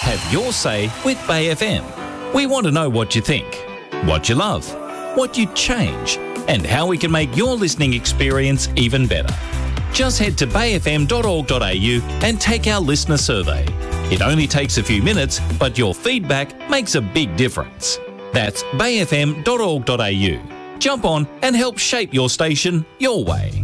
Have your say with Bay FM. We want to know what you think, what you love, what you'd change, and how we can make your listening experience even better. Just head to bayfm.org.au and take our listener survey. It only takes a few minutes, but your feedback makes a big difference. That's bayfm.org.au. Jump on and help shape your station your way.